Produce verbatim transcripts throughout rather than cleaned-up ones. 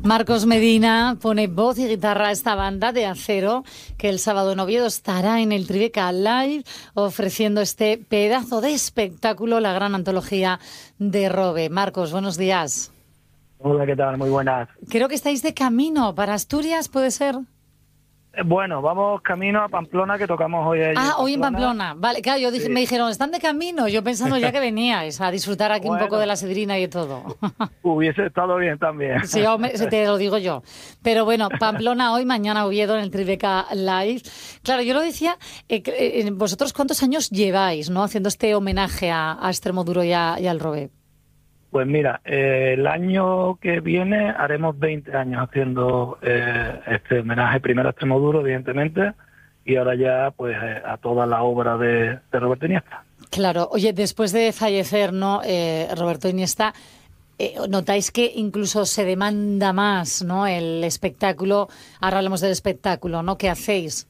Marcos Medina pone voz y guitarra a esta banda de Acero, que el sábado en Oviedo estará en el Tribeca Live ofreciendo este pedazo de espectáculo, la gran antología de Robe. Marcos, buenos días. Hola, ¿qué tal? Muy buenas. Creo que estáis de camino para Asturias, ¿puede ser? Bueno, vamos camino a Pamplona, que tocamos hoy. Ah, hoy en Pamplona. Vale, claro, yo dije, sí. Me dijeron, están de camino. Yo pensando ya que veníais a disfrutar aquí bueno, un poco de la sidrina y de todo. Hubiese estado bien también. Sí, hombre, te lo digo yo. Pero bueno, Pamplona hoy, mañana Oviedo en el Tribeca Live. Claro, yo lo decía, eh, vosotros cuántos años lleváis, ¿no? Haciendo este homenaje a, a Extremoduro y, a, y al Robe. Pues mira, eh, el año que viene haremos veinte años haciendo eh, este homenaje, primero a Extremoduro, evidentemente, y ahora ya pues eh, a toda la obra de, de Roberto Iniesta. Claro, oye, después de fallecer, ¿no? Eh, Roberto Iniesta, eh, ¿notáis que incluso se demanda más, ¿no? El espectáculo, ahora hablamos del espectáculo, ¿no? ¿Qué hacéis?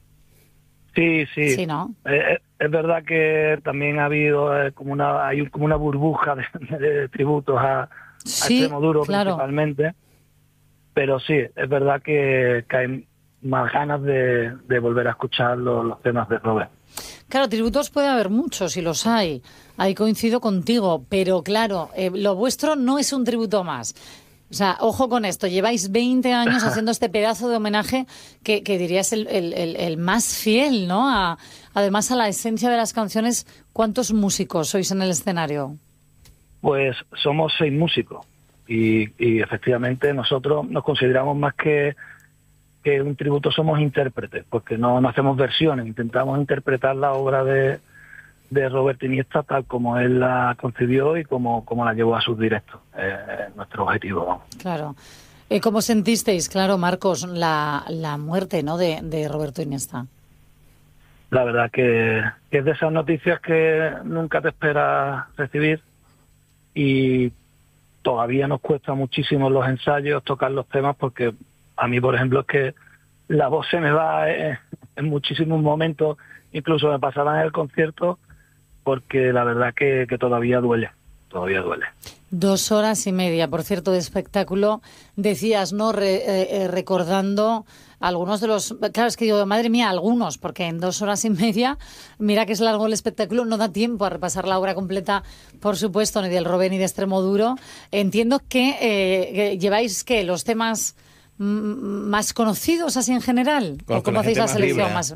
Sí, sí. Sí, ¿no? Eh, es verdad que también ha habido eh, como una hay un, como una burbuja de, de tributos a, sí, a Extremoduro, claro. Principalmente, pero sí, es verdad que, que hay más ganas de, de volver a escuchar los, los temas de Robert. Claro, tributos puede haber muchos y los hay, ahí coincido contigo, pero claro, eh, lo vuestro no es un tributo más. O sea, ojo con esto, lleváis veinte años haciendo este pedazo de homenaje que, que dirías el, el, el, el más fiel, ¿no? A, además a la esencia de las canciones. ¿Cuántos músicos sois en el escenario? Pues somos seis músicos y, y efectivamente nosotros nos consideramos más que, que un tributo, somos intérpretes, porque no, no hacemos versiones, intentamos interpretar la obra de... de Roberto Iniesta tal como él la concibió y como, como la llevó a sus directos. Eh, nuestro objetivo, vamos. Claro. Eh, ¿Cómo sentisteis, claro, Marcos, la, la muerte, ¿no? de, de Roberto Iniesta? La verdad que, que es de esas noticias que nunca te esperas recibir y todavía nos cuesta muchísimo los ensayos, tocar los temas, porque a mí, por ejemplo, es que la voz se me va en, en muchísimos momentos, incluso me pasaba en el concierto, porque la verdad que, que todavía duele, todavía duele. Dos horas y media, por cierto, de espectáculo, decías, ¿no? Re, eh, recordando algunos de los... Claro, es que digo, madre mía, algunos, porque en dos horas y media, mira que es largo el espectáculo, no da tiempo a repasar la obra completa, por supuesto, ni del Robe ni de Extremoduro. Entiendo que, eh, que lleváis, ¿qué? Los temas m- más conocidos, así en general, Con ¿o cómo hacéis la más selección libre, más...?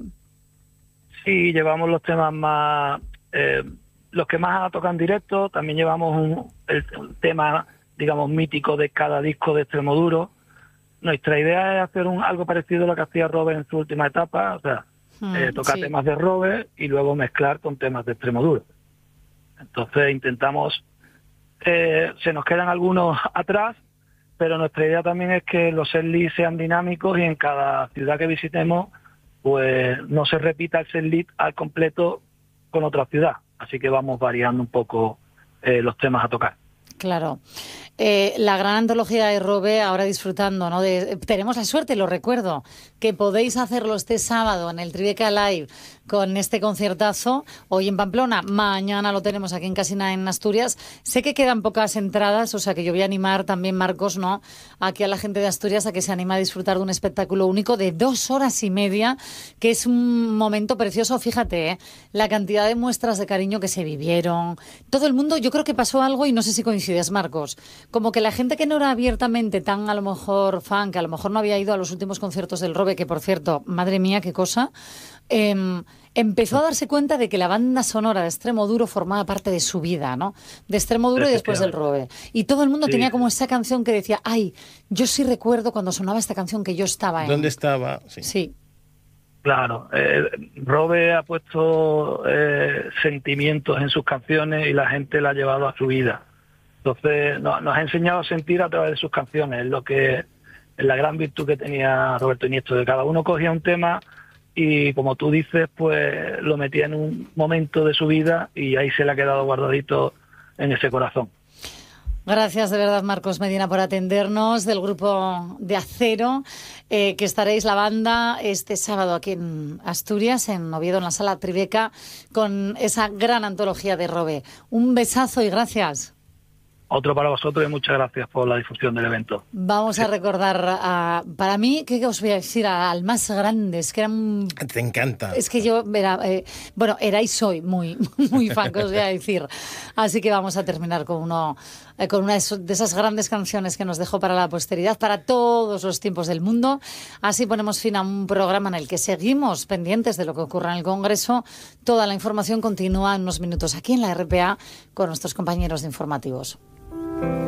Sí, llevamos los temas más... Eh, los que más tocan directo, también llevamos un, el, un tema, digamos, mítico de cada disco de Extremoduro. Nuestra idea es hacer un, algo parecido a lo que hacía Robert en su última etapa, o sea, mm, eh, tocar sí. temas de Robert y luego mezclar con temas de Extremoduro. Entonces intentamos, eh, se nos quedan algunos atrás, pero nuestra idea también es que los setlists sean dinámicos y en cada ciudad que visitemos, pues no se repita el setlist al completo con otra ciudad. Así que vamos variando un poco eh, los temas a tocar. Claro. Eh, la gran antología de Robe, ahora disfrutando, ¿no? De, tenemos la suerte, lo recuerdo, que podéis hacerlo este sábado en el Tribeca Live con este conciertazo, hoy en Pamplona, mañana lo tenemos aquí en Casina, en Asturias. Sé que quedan pocas entradas, o sea que yo voy a animar también, Marcos, ¿no? Aquí a la gente de Asturias a que se anime a disfrutar de un espectáculo único de dos horas y media, que es un momento precioso. Fíjate, ¿eh? La cantidad de muestras de cariño que se vivieron. Todo el mundo, yo creo que pasó algo y no sé si coincides, Marcos, como que la gente que no era abiertamente tan a lo mejor fan, que a lo mejor no había ido a los últimos conciertos del Robe, que por cierto, madre mía, qué cosa, eh, empezó a darse cuenta de que la banda sonora de Extremoduro formaba parte de su vida, ¿no? De Extremoduro y después del Robe. Y todo el mundo sí. tenía como esa canción que decía, ay, yo sí recuerdo cuando sonaba esta canción que yo estaba en... ¿Dónde estaba? Sí. sí. Claro, eh, Robe ha puesto eh, sentimientos en sus canciones y la gente la ha llevado a su vida. Entonces no, nos ha enseñado a sentir a través de sus canciones, lo que es la gran virtud que tenía Roberto Iniesta, de cada uno cogía un tema y, como tú dices, pues lo metía en un momento de su vida y ahí se le ha quedado guardadito en ese corazón. Gracias de verdad, Marcos Medina, por atendernos, del grupo de Acero, eh, que estaréis la banda este sábado aquí en Asturias, en Oviedo, en la Sala Tribeca, con esa gran antología de Robe. Un besazo y gracias. otro para vosotros y muchas gracias por la difusión del evento. Vamos a recordar, a, para mí, ¿qué os voy a decir? Al más grande, es que eran... Te encanta. Es que yo, era, eh, bueno, era y soy muy, muy fan, que os voy a decir. Así que vamos a terminar con, uno, eh, con una de esas grandes canciones que nos dejó para la posteridad, para todos los tiempos del mundo. Así ponemos fin a un programa en el que seguimos pendientes de lo que ocurra en el Congreso. Toda la información continúa en unos minutos aquí en la R P A con nuestros compañeros de informativos.